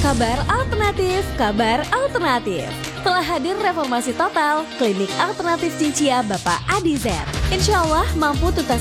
Kabar alternatif, kabar alternatif. Telah hadir reformasi total, klinik alternatif Cicia Bapak Adi Z. Insya Allah mampu tuntas